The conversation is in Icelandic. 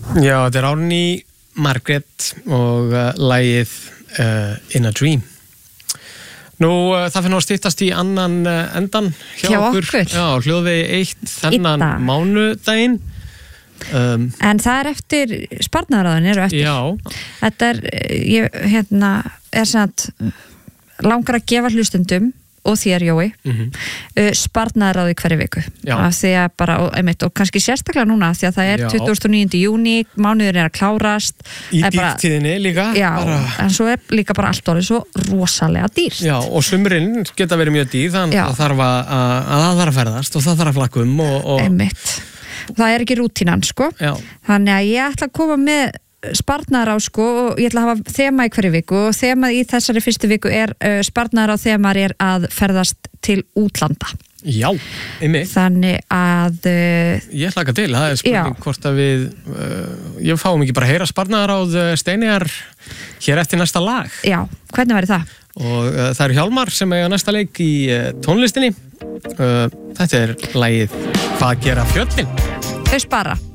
Já, þetta Árný Margrét og lagið In a Dream. Nú, það fyrir nú að styttast í annan endan hjá okkur. Já, hljóðvegi 1 þennan mánudaginn. En það eftir sparnaðaráðin eru eftir. Já. Þetta er svona langar að gefa hlustendum og þér, Jói, sparnaðaráði hverju viku. Af því að bara, og kannski sérstaklega núna, því að það er 29. júní, mánuður að klárast. Í dýrtíðinni líka. Já, en svo líka bara allt orðið svo rosalega dýrt. Já, og sumrin geta verið mjög dýr, þannig að það þarf að ferðast og það þarf að flakka Það er ekki rútínan, sko. Já. Þannig að ég ætla að koma með sparnaðar á, sko, og ég ætla að hafa þema í hverju viku og þemað í þessari fyrstu viku er sparnaðar á þemar er að ferðast til útlanda. Já, einmitt. Þannig að ég hlakka til, það er spurning hvort að við ég fáum ekki bara að heyra sparnaðar á Steineyjar hér eftir næsta lag. Já, hvernig væri það? Og það eru Hjálmar sem eiga næsta leik í tónlistinni. Þetta er lagið Hvað gera fjöllin? Þau spara.